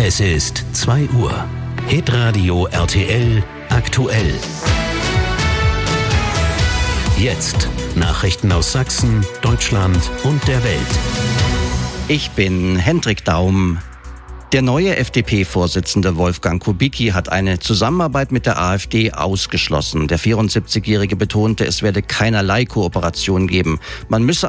Es ist 2 Uhr. Hitradio RTL aktuell. Jetzt Nachrichten aus Sachsen, Deutschland und der Welt. Ich bin Hendrik Daum. Der neue FDP-Vorsitzende Wolfgang Kubicki hat eine Zusammenarbeit mit der AfD ausgeschlossen. Der 74-Jährige betonte, es werde keinerlei Kooperation geben. Man müsse